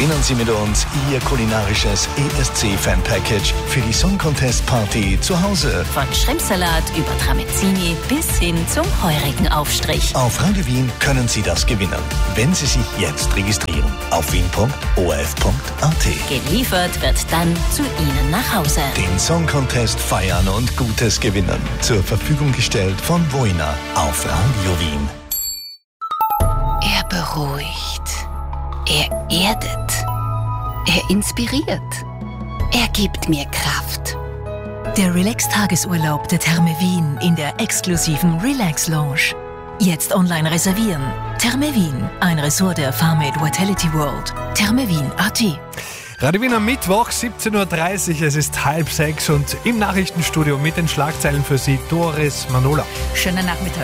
Gewinnen Sie mit uns Ihr kulinarisches ESC-Fan-Package für die Song Contest Party zu Hause. Von Schrimpsalat über Tramezzini bis hin zum heurigen Aufstrich. Auf Radio Wien können Sie das gewinnen, wenn Sie sich jetzt registrieren. Auf wien.orf.at. Geliefert wird dann zu Ihnen nach Hause. Den Song Contest feiern und Gutes gewinnen. Zur Verfügung gestellt von Voina auf Radio Wien. Er beruhigt. Er erdet. Er inspiriert. Er gibt mir Kraft. Der Relax-Tagesurlaub der Therme Wien in der exklusiven Relax Lounge. Jetzt online reservieren. Therme Wien, ein Ressort der Farmate Vitality World. thermewien.at. Radio Wien am Mittwoch, 17.30 Uhr, es ist 5:30 und im Nachrichtenstudio mit den Schlagzeilen für Sie Doris Manola. Schönen Nachmittag.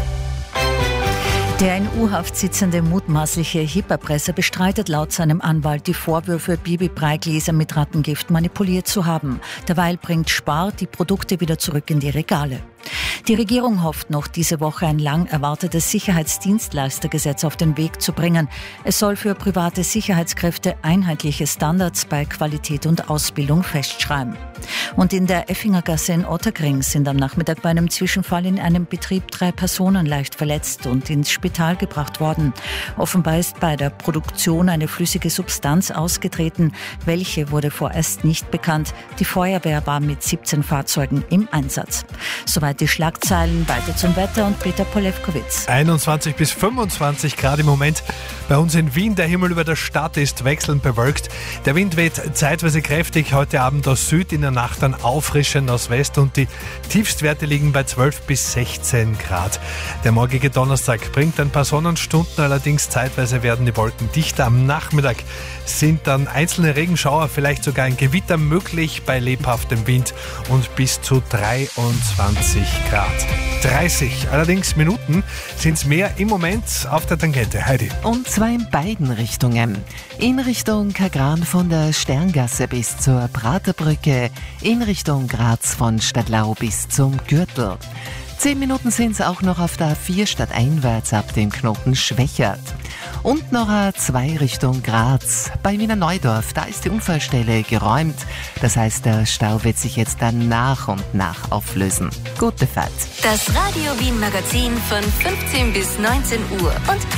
Der in U-Haft sitzende mutmaßliche Hip-Erpresser bestreitet laut seinem Anwalt die Vorwürfe, Bibi Breigläser mit Rattengift manipuliert zu haben. Derweil bringt Spar die Produkte wieder zurück in die Regale. Die Regierung hofft noch, diese Woche ein lang erwartetes Sicherheitsdienstleistergesetz auf den Weg zu bringen. Es soll für private Sicherheitskräfte einheitliche Standards bei Qualität und Ausbildung festschreiben. Und in der Effingergasse in Otterkring sind am Nachmittag bei einem Zwischenfall in einem Betrieb 3 Personen leicht verletzt und ins Spital gebracht worden. Offenbar ist bei der Produktion eine flüssige Substanz ausgetreten. Welche wurde vorerst nicht bekannt. Die Feuerwehr war mit 17 Fahrzeugen im Einsatz. Soweit die Schlagzeilen, weiter zum Wetter und Peter Polewkowitz. 21 bis 25 Grad im Moment. Bei uns in Wien, der Himmel über der Stadt ist wechselnd bewölkt. Der Wind weht zeitweise kräftig, heute Abend aus Süd, in der Nacht dann auffrischend aus West und die Tiefstwerte liegen bei 12 bis 16 Grad. Der morgige Donnerstag bringt ein paar Sonnenstunden, allerdings zeitweise werden die Wolken dichter. Am Nachmittag sind dann einzelne Regenschauer, vielleicht sogar ein Gewitter möglich bei lebhaftem Wind und bis zu 23 Grad. 30 allerdings Minuten sind es mehr im Moment auf der Tangente. Heidi. Und zwar in beiden Richtungen. In Richtung Kagran von der Sterngasse bis zur Praterbrücke, in Richtung Graz von Stadlau bis zum Gürtel. 10 Minuten sind es auch noch auf der A4 stadteinwärts ab dem Knoten Schwächert. Und noch A2 Richtung Graz. Bei Wiener Neudorf, da ist die Unfallstelle geräumt. Das heißt, der Stau wird sich jetzt dann nach und nach auflösen. Gute Fahrt. Das Radio Wien Magazin von 15 bis 19 Uhr und